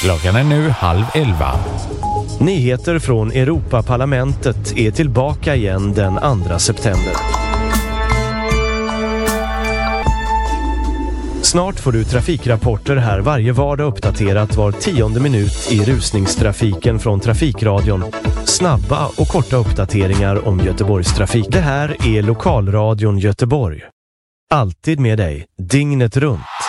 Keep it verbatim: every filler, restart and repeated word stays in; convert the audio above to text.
Klockan är nu halv elva. Nyheter från Europaparlamentet är tillbaka igen den andra september. Snart får du trafikrapporter här varje vardag uppdaterat var tionde minut i rusningstrafiken från Trafikradion. Snabba och korta uppdateringar om Göteborgs trafik. Det här är Lokalradion Göteborg. Alltid med dig, dygnet runt.